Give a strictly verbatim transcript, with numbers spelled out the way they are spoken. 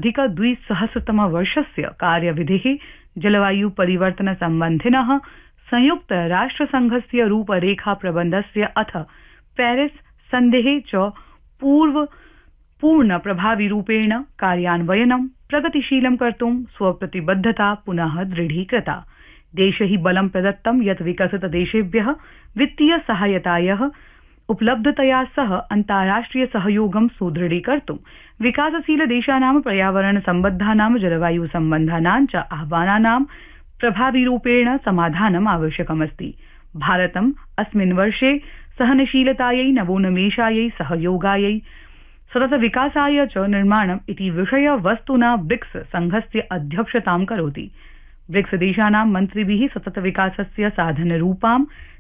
अधिक द्विसहस्रतम वर्षस्य कार्यविधिः जलवायु परिवर्तन सम्बन्धिनः संयुक्त राष्ट्रसंघस्य रूपरेखा प्रबन्धस्य अथ पेरिस सन्धेः च पूर्व पूर्ण प्रभाविरूपेण कार्यान्वयनं प्रगतिशीलं कर्तुं स्वप्रतिबद्धता पुनः दृढीकृता। देशैः बलं प्रदत्तं यत् विकसित देशेभ्यः वित्तीय सहायतायाः उपलब्धतया सह अन्ताराष्ट्रिय सहयोगं सुदृढीकर्तुं विकासशील देशानां पर्यावरण सम्बद्धानां जलवायु सम्बन्धानां च आह्वानानां प्रभाविरूपेण समाधानम् आवश्यकमस्ति। भारतम् अस्मिन् वर्षे सहनशीलतायै नवोन्मेषायै सहयोगायै सतत विकासाय च निर्माणम् इति विषय वस्तुना ब्रिक्स संघस्य अध्यक्षतां करोति। ब्रिक्स देशानां मन्त्रिभिः सतत विकासस्य साधनरूपां